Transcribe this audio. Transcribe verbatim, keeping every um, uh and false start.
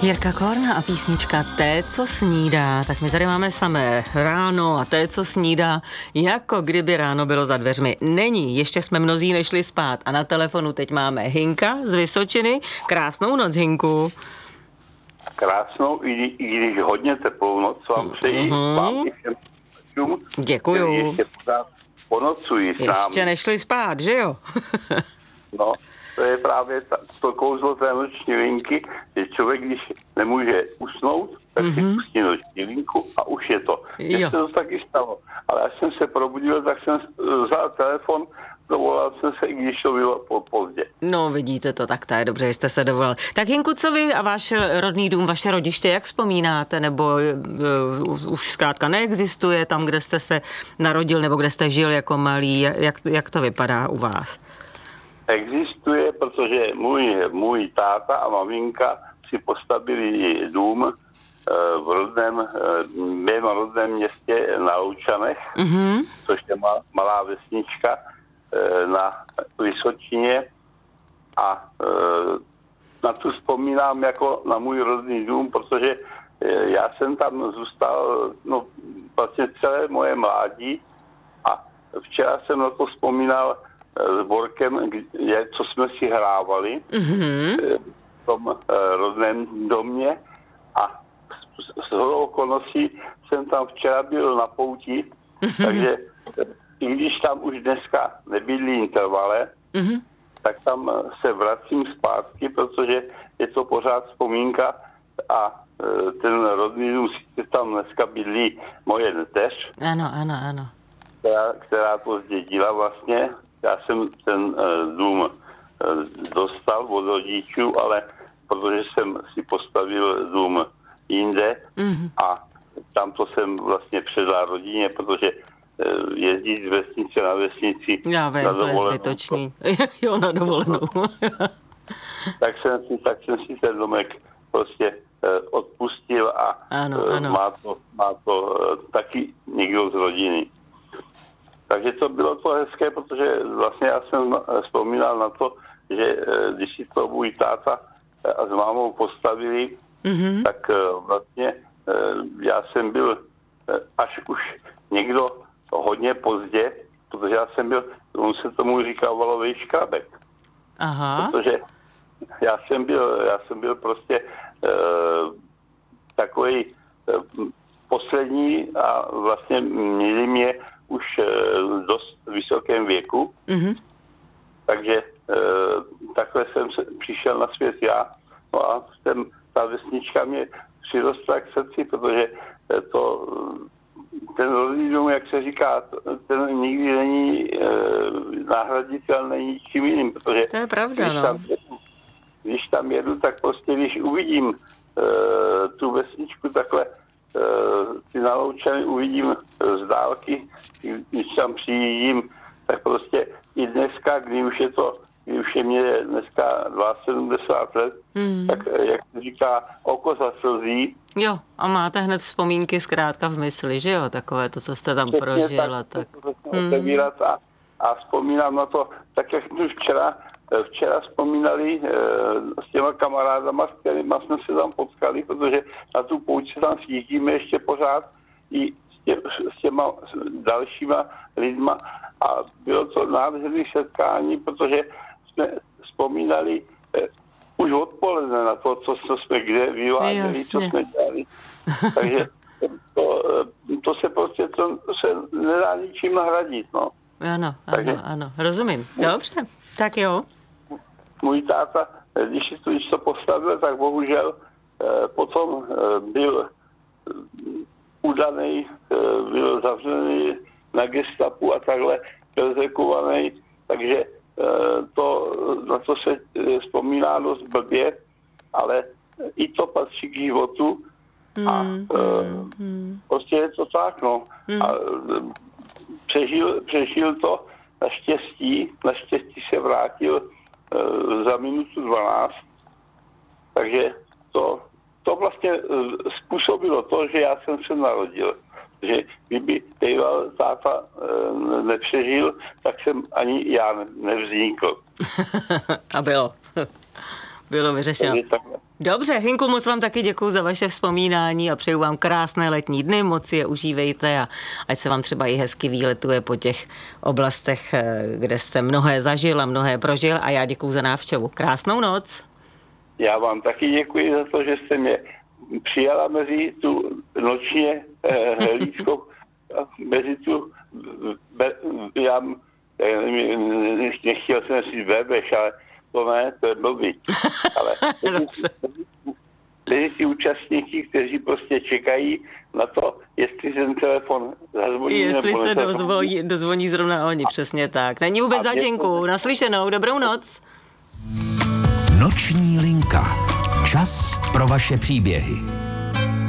Jirka Korn a písnička Té, co snídá. Tak my tady máme samé ráno a té, co snídá, jako kdyby ráno bylo za dveřmi. Není, ještě jsme mnozí nešli spát a na telefonu teď máme Hinka z Vysočiny. Krásnou noc, Hinku. Krásnou, i, i když hodně teplou noc vám přeji. Mhm. Vám i všem čům, Děkuju. Ještě pořád ponocují s námi. Ještě nešli spát, že jo? No, to je právě ta, to kouzlo té noční linky, že člověk, když nemůže usnout, tak mm-hmm. si pustí noční linku a už je to. Mně se to taky stalo. Ale až jsem se probudil, tak jsem vzal telefon, dovolal jsem se, i když to bylo po, pozdě. No, vidíte to, tak to je dobře, že jste se dovolil. Tak Hinku, co vy a váš rodný dům, vaše rodiště, jak vzpomínáte? Nebo uh, už zkrátka neexistuje tam, kde jste se narodil, nebo kde jste žil jako malý? Jak, jak to vypadá u vás? Existuje, protože můj, můj táta a maminka si postavili dům v rodném, mém rodném městě na Loučanech, mm-hmm. což je malá vesnička na Vysočině, a na tu vzpomínám jako na můj rodný dům, protože já jsem tam zůstal no, vlastně celé moje mládí a včera jsem na to vzpomínal s Borkem, co jsme si hrávali mm-hmm. v tom rodném domě, a z hodou okolností jsem tam včera byl na pouti, mm-hmm. takže i když tam už dneska nebydlí intervale, mm-hmm. tak tam se vracím zpátky, protože je to pořád vzpomínka a ten rodný dům, tam dneska bydlí moje neteř. Ano, ano, ano. Která, která to zdědila vlastně. Já jsem ten uh, dům uh, dostal od rodičů, ale protože jsem si postavil dům jinde mm-hmm. a tam to jsem vlastně předal rodině, protože uh, jezdit z vesnice na vesnici Já vím, na to je zbytočný. jo, na dovolenou. tak, jsem si, tak jsem si ten domek prostě uh, odpustil a ano, uh, ano. má to, má to uh, taky někdo z rodiny. Takže to bylo to hezké, protože vlastně já jsem vzpomínal na to, že když si to můj táta a s mámou postavili, mm-hmm. tak vlastně já jsem byl až už někdo hodně pozdě, protože já jsem byl, on se tomu říkal valovej škrabek. Aha. Protože já jsem byl, já jsem byl prostě uh, takový uh, poslední a vlastně měli mě už v dost vysokém věku, mm-hmm. takže e, takhle jsem se, přišel na svět já, no a jsem, ta vesnička mě přirostla k srdci, protože to, ten rodný dům, jak se říká, ten nikdy není e, nahraditelný ničím jiným, protože to je pravda, když, no. tam jedu, když tam jedu, tak prostě když uvidím e, tu vesničku takhle ty na Loučany uvidím z dálky, když tam přijíždím, tak prostě i dneska, kdy už je to, kdy už je mě dneska sedmdesát dva let, hmm. tak jak se říká, oko zaslzí. Jo, a máte hned vzpomínky zkrátka v mysli, že jo, takové to, co jste tam Přesně prožil. Tak, tak. To, to hmm. otevírat a, a vzpomínám na to, tak jak jsme včera, včera vzpomínali e, s těma kamarádama, s kterými jsme se tam potkali, protože na tu pouť se tam sjíždíme ještě pořád i s, tě, s těma dalšíma lidma, a bylo to nádherné setkání, protože jsme vzpomínali e, už odpoledne na to, co, co jsme kde vyváděli, co jsme dělali. Takže to, to se prostě to se nedá ničím nahradit, no. Ano, ano, Takže, ano, rozumím. Dobře, tak jo. Můj táta, když si to, když to postavil, tak bohužel eh, potom eh, byl eh, udaný, eh, byl zavřený na gestapu a takhle perzekovaný, takže eh, to, na to se eh, vzpomíná dost blbě, ale i to patří k životu a eh, mm. prostě je to tak, no. Mm. A, Přežil, přežil to, naštěstí, naštěstí se vrátil e, za minutu dvanáct, takže to, to vlastně e, způsobilo to, že já jsem se narodil. Že kdyby býval táta e, nepřežil, tak jsem ani já nevznikl. A bylo. Bylo vyřešeno. Dobře, Hinku, moc vám taky děkuju za vaše vzpomínání a přeju vám krásné letní dny, moc je užívejte a ať se vám třeba i hezky výletuje po těch oblastech, kde jste mnohé zažil a mnohé prožil a já děkuju za návštěvu. Krásnou noc. Já vám taky děkuji za to, že jste mě přijala mezi tu nočně eh, líčkou, mezi tu, be, já nechtěl jsem si bebeš, ale to ne, to je blbý. Ale mezi ty účastníky, kteří prostě čekají na to, jestli ten telefon zazvoní. Jestli se dozvoní, dozvoní zrovna oni, přesně tak. Není vůbec za Hinku. Naslyšenou, dobrou noc. Noční linka. Čas pro vaše příběhy.